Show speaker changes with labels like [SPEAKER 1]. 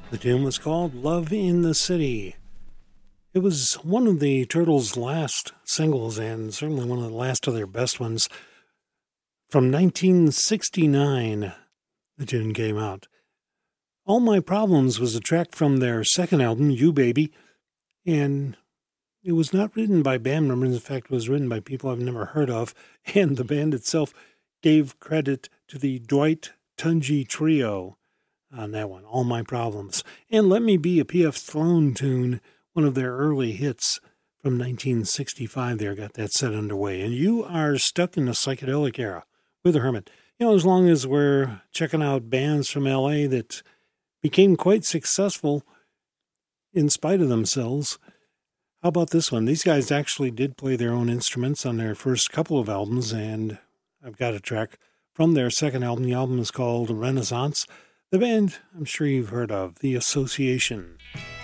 [SPEAKER 1] The tune was called Love in the City. It was one of the Turtles' last singles and certainly one of the last of their best ones. From 1969, the tune came out. All My Problems was a track from their second album, You Baby, and it was not written by band members. In fact, it was written by people I've never heard of, and the band itself gave credit to the Dwight Tunji Trio on that one, All My Problems. And Let Me Be, a P.F. Sloan tune, one of their early hits from 1965 there, got that set underway. And you are stuck in the psychedelic era with the Hermit. You know, as long as we're checking out bands from L.A. that became quite successful in spite of themselves. How about this one? These guys actually did play their own instruments on their first couple of albums, and I've got a track from their second album. The album is called Renaissance. The band, I'm sure you've heard of, The Association.